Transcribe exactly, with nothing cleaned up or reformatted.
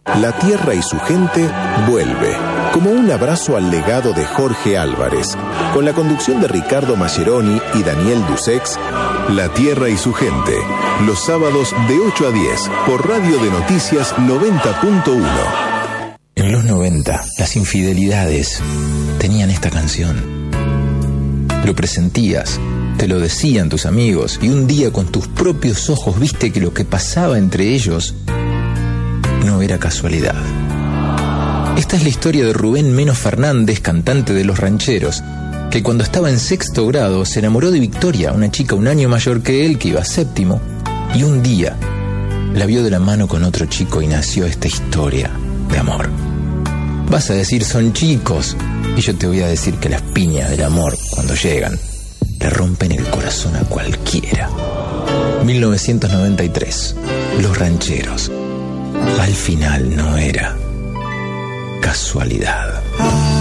La Tierra y su gente vuelve, como un abrazo al legado de Jorge Álvarez, con la conducción de Ricardo Mascheroni y Daniel Dusex. La Tierra y su gente, los sábados de ocho a diez, por Radio de Noticias noventa punto uno. En los noventa, las infidelidades tenían esta canción. Lo presentías, te lo decían tus amigos, y un día con tus propios ojos viste que lo que pasaba entre ellos no era casualidad. Esta es la historia de Rubén Meno Fernández, cantante de Los Rancheros, que cuando estaba en sexto grado se enamoró de Victoria, una chica un año mayor que él, que iba a séptimo, y un día la vio de la mano con otro chico y nació esta historia de amor. Vas a decir son chicos, y yo te voy a decir que las piñas del amor, cuando llegan, le rompen el corazón a cualquiera. mil novecientos noventa y tres, Los Rancheros. Al final no era casualidad.